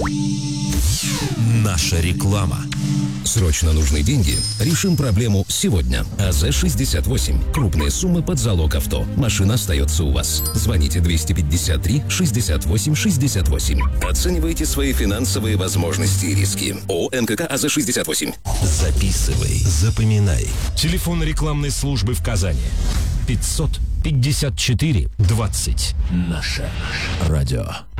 Наша реклама. Срочно нужны деньги? Решим проблему сегодня. АЗ-68. Крупные суммы под залог авто. Машина остается у вас. Звоните 253 68 68. Оценивайте свои финансовые возможности и риски. ООО НКК АЗ-68. Записывай, запоминай. Телефон рекламной службы в Казани. 554 20. Наше радио.